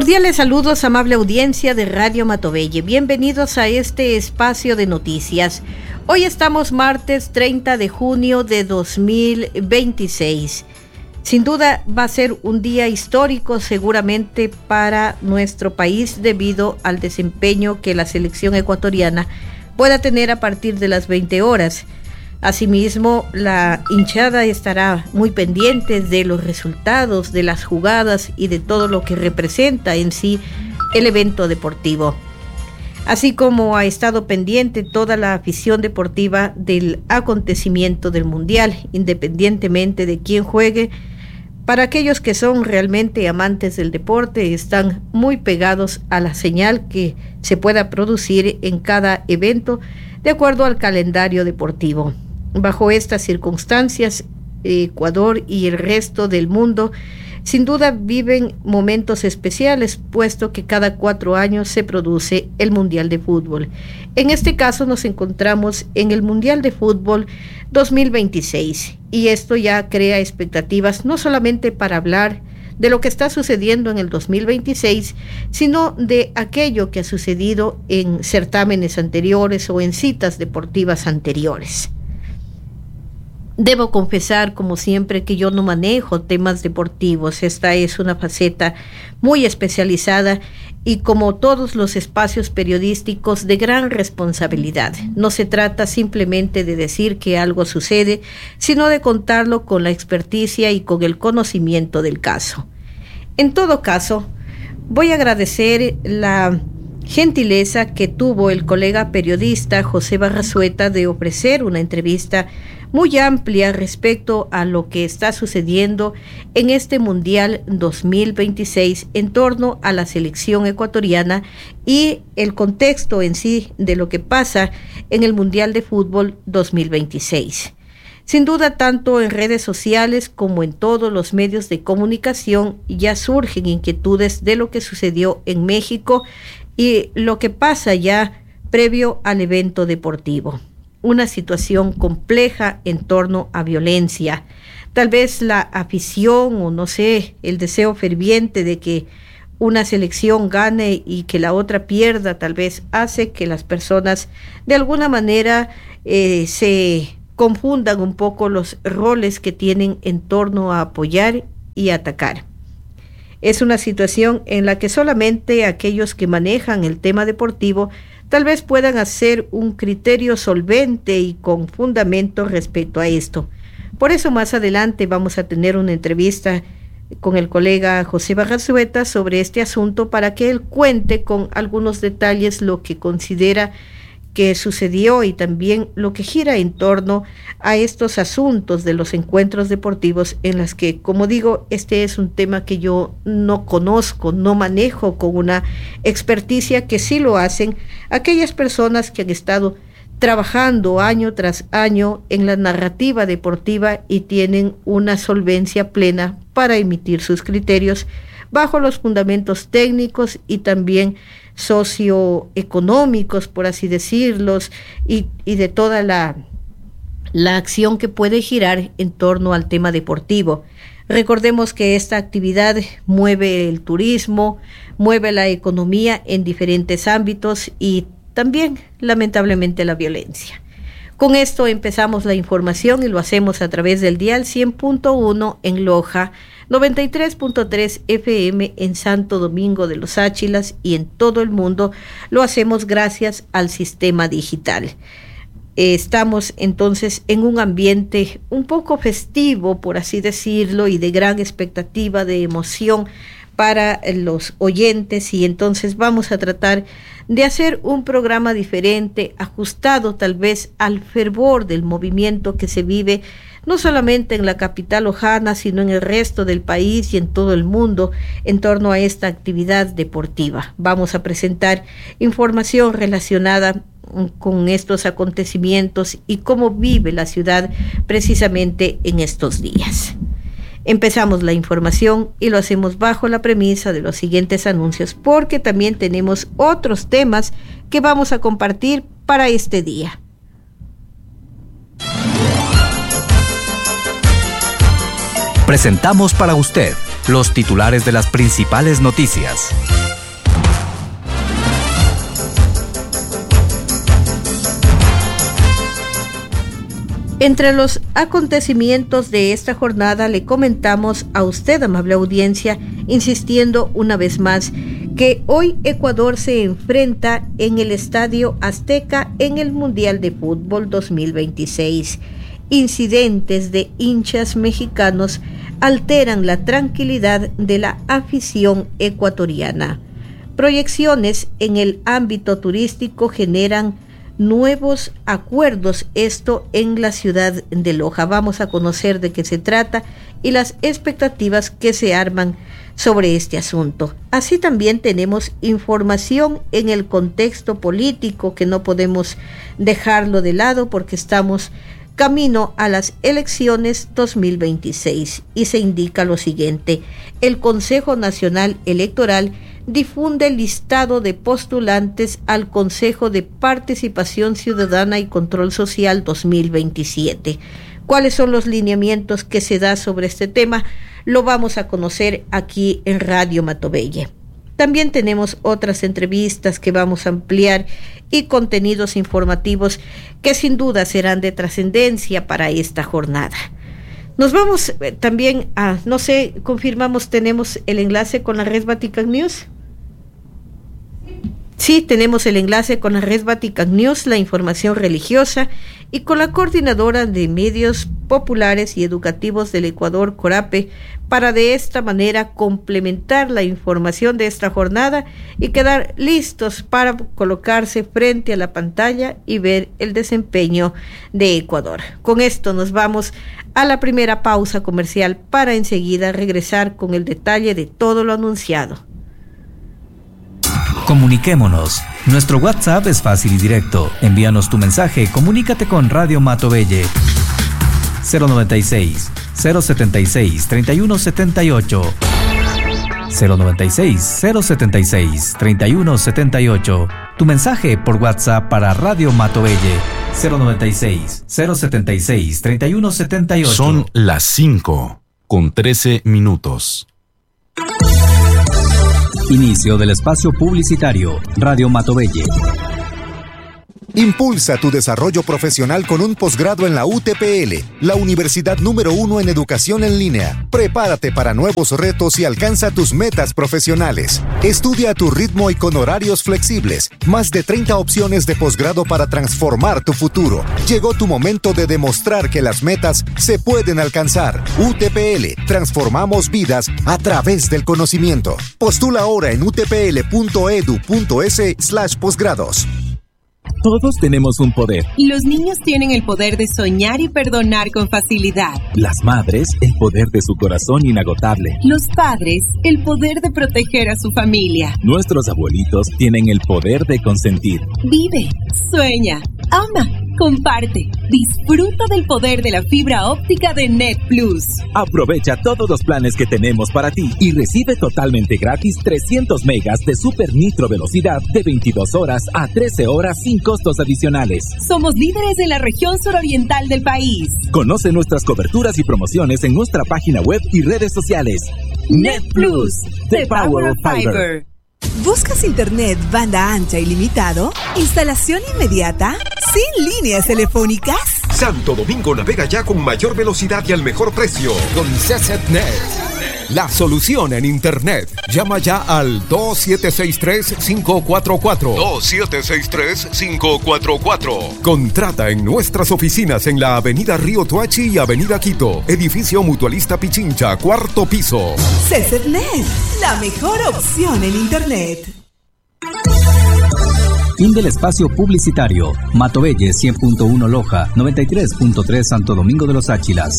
Cordiales saludos, amable audiencia de Radio Matobelle. Bienvenidos a este espacio de noticias. Hoy estamos martes 30 de junio de 2026. Sin duda va a ser un día histórico seguramente para nuestro país debido al desempeño que la selección ecuatoriana pueda tener a partir de las 20 horas. Asimismo, la hinchada estará muy pendiente de los resultados, de las jugadas y de todo lo que representa en sí el evento deportivo. Así como ha estado pendiente toda la afición deportiva del acontecimiento del Mundial, independientemente de quién juegue. Para aquellos que son realmente amantes del deporte, están muy pegados a la señal que se pueda producir en cada evento de acuerdo al calendario deportivo. Bajo estas circunstancias, Ecuador y el resto del mundo sin duda viven momentos especiales, puesto que cada 4 años se produce el Mundial de Fútbol. En este caso nos encontramos en el Mundial de Fútbol 2026 y esto ya crea expectativas no solamente para hablar de lo que está sucediendo en el 2026, sino de aquello que ha sucedido en certámenes anteriores o en citas deportivas anteriores. Debo confesar, como siempre, que yo no manejo temas deportivos. Esta es una faceta muy especializada y, como todos los espacios periodísticos, de gran responsabilidad. No se trata simplemente de decir que algo sucede, sino de contarlo con la experticia y con el conocimiento del caso. En todo caso, voy a agradecer la gentileza que tuvo el colega periodista José Barrazueta de ofrecer una entrevista muy amplia respecto a lo que está sucediendo en este Mundial 2026 en torno a la selección ecuatoriana y el contexto en sí de lo que pasa en el Mundial de Fútbol 2026. Sin duda, tanto en redes sociales como en todos los medios de comunicación ya surgen inquietudes de lo que sucedió en México y lo que pasa ya previo al evento deportivo. Una situación compleja en torno a violencia. Tal vez la afición o no sé, el deseo ferviente de que una selección gane y que la otra pierda, tal vez hace que las personas de alguna manera se confundan un poco los roles que tienen en torno a apoyar y atacar. Es una situación en la que solamente aquellos que manejan el tema deportivo tal vez puedan hacer un criterio solvente y con fundamento respecto a esto. Por eso más adelante vamos a tener una entrevista con el colega José Barrazueta sobre este asunto para que él cuente con algunos detalles lo que considera que sucedió y también lo que gira en torno a estos asuntos de los encuentros deportivos en las que, como digo, este es un tema que yo no conozco, no manejo con una experticia que sí lo hacen aquellas personas que han estado trabajando año tras año en la narrativa deportiva y tienen una solvencia plena para emitir sus criterios bajo los fundamentos técnicos y también socioeconómicos, por así decirlos, y de toda la acción que puede girar en torno al tema deportivo. Recordemos que esta actividad mueve el turismo, mueve la economía en diferentes ámbitos y también, lamentablemente, la violencia. Con esto empezamos la información y lo hacemos a través del dial 100.1 en Loja, 93.3 FM en Santo Domingo de los Áchilas y en todo el mundo lo hacemos gracias al sistema digital. Estamos entonces en un ambiente un poco festivo, por así decirlo, y de gran expectativa, de emoción para los oyentes, y entonces vamos a tratar de hacer un programa diferente, ajustado tal vez al fervor del movimiento que se vive no solamente en la capital lojana, sino en el resto del país y en todo el mundo en torno a esta actividad deportiva. Vamos a presentar información relacionada con estos acontecimientos y cómo vive la ciudad precisamente en estos días. Empezamos la información y lo hacemos bajo la premisa de los siguientes anuncios, porque también tenemos otros temas que vamos a compartir para este día. Presentamos para usted los titulares de las principales noticias. Entre los acontecimientos de esta jornada le comentamos a usted, amable audiencia, insistiendo una vez más que hoy Ecuador se enfrenta en el Estadio Azteca en el Mundial de Fútbol 2026. Incidentes de hinchas mexicanos alteran la tranquilidad de la afición ecuatoriana. Proyecciones en el ámbito turístico generan nuevos acuerdos, esto en la ciudad de Loja. Vamos a conocer de qué se trata y las expectativas que se arman sobre este asunto. Así también tenemos información en el contexto político que no podemos dejarlo de lado porque estamos camino a las elecciones 2026 y se indica lo siguiente: el Consejo Nacional Electoral difunde el listado de postulantes al Consejo de Participación Ciudadana y Control Social 2027. ¿Cuáles son los lineamientos que se da sobre este tema? Lo vamos a conocer aquí en Radio Matovelle. También tenemos otras entrevistas que vamos a ampliar y contenidos informativos que sin duda serán de trascendencia para esta jornada. Nos vamos también a, confirmamos, tenemos el enlace con la red Vatican News. Sí, tenemos el enlace con la red Vatican News, la información religiosa, y con la coordinadora de medios populares y educativos del Ecuador, Corape, para de esta manera complementar la información de esta jornada y quedar listos para colocarse frente a la pantalla y ver el desempeño de Ecuador. Con esto nos vamos a la primera pausa comercial para enseguida regresar con el detalle de todo lo anunciado. Comuniquémonos. Nuestro WhatsApp es fácil y directo. Envíanos tu mensaje, comunícate con Radio Matovelle. 096-076-3178. 096-076-3178. Tu mensaje por WhatsApp para Radio Matovelle. 096-076-3178. Son las 5:13. Inicio del espacio publicitario. Radio Matovelle. Impulsa tu desarrollo profesional con un posgrado en la UTPL, la universidad número 1 en educación en línea. Prepárate para nuevos retos y alcanza tus metas profesionales. Estudia a tu ritmo y con horarios flexibles. Más de 30 opciones de posgrado para transformar tu futuro. Llegó tu momento de demostrar que las metas se pueden alcanzar. UTPL, transformamos vidas a través del conocimiento. Postula ahora en utpl.edu.es/posgrados. Todos tenemos un poder. Los niños tienen el poder de soñar y perdonar con facilidad. Las madres, el poder de su corazón inagotable. Los padres, el poder de proteger a su familia. Nuestros abuelitos tienen el poder de consentir. Vive, sueña, ama, comparte. Disfruta del poder de la fibra óptica de Net Plus. Aprovecha todos los planes que tenemos para ti y recibe totalmente gratis 300 megas de super nitro velocidad de 22 horas a 13 horas sin costos adicionales. Somos líderes en la región suroriental del país. Conoce nuestras coberturas y promociones en nuestra página web y redes sociales. Net Plus, the power of fiber. ¿Buscas internet banda ancha ilimitado? ¿Instalación inmediata? ¿Sin líneas telefónicas? Santo Domingo navega ya con mayor velocidad y al mejor precio. Con CCNet. La solución en internet. Llama ya al 2763-544. 2763-544. Contrata en nuestras oficinas en la Avenida Río Toachi y Avenida Quito. Edificio Mutualista Pichincha, 4º piso. CCNet, la mejor opción en internet. Fin del espacio publicitario. Matovelle 100.1 Loja, 93.3 Santo Domingo de los Áchilas.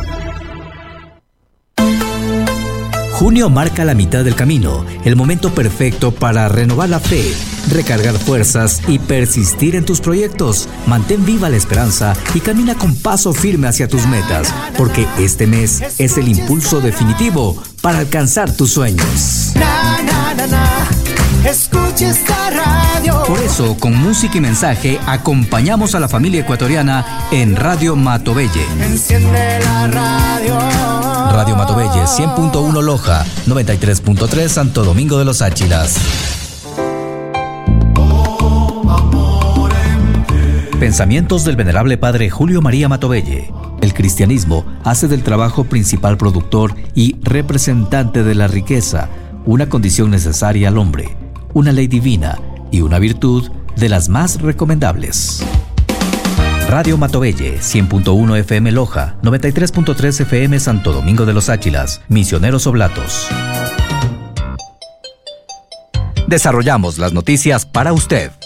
Junio marca la mitad del camino, el momento perfecto para renovar la fe, recargar fuerzas y persistir en tus proyectos. Mantén viva la esperanza y camina con paso firme hacia tus metas, porque este mes es el impulso definitivo para alcanzar tus sueños. Escucha esta radio. Por eso, con música y mensaje, acompañamos a la familia ecuatoriana en Radio Matovelle. Enciende la radio. Radio Matobelle 100.1 Loja, 93.3 Santo Domingo de los Áchilas. Pensamientos del venerable padre Julio María Matobelle. El cristianismo hace del trabajo principal productor y representante de la riqueza una condición necesaria al hombre, una ley divina y una virtud de las más recomendables. Radio Matobelle, 100.1 FM Loja, 93.3 FM Santo Domingo de los Áchilas, Misioneros Oblatos. Desarrollamos las noticias para usted.